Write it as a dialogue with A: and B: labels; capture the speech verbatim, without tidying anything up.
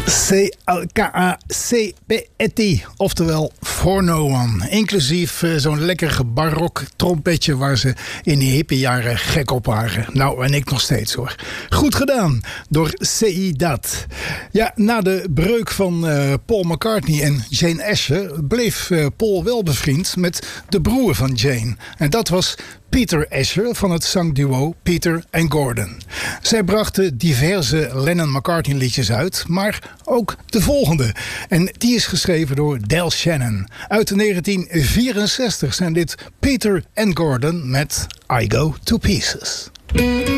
A: C K A C P E T I, oftewel For No One. Inclusief uh, zo'n lekker barok trompetje waar ze in die hippe jaren gek op waren. Nou, en ik nog steeds hoor. Goed gedaan door Ciudad. Ja, na de breuk van uh, Paul McCartney en Jane Asher bleef uh, Paul wel bevriend met de broer van Jane. En dat was Peter Asher van het zangduo Peter and Gordon. Zij brachten diverse Lennon-McCartney liedjes uit, maar ook de volgende. En die is geschreven door Del Shannon. Uit negentien vierenzestig zijn dit Peter and Gordon met I Go to Pieces.